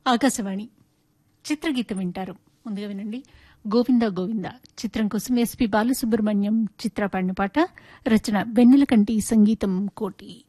ఆకాశవాణి చిత్రగీతం వింటారు. ముందుగా వినండి, గోవింద గోవింద చిత్రం కోసం ఎస్పి బాలసుబ్రహ్మణ్యం చిత్ర పాడిన పాట. రచన వెన్నెలకంటి, సంగీతం కోటి.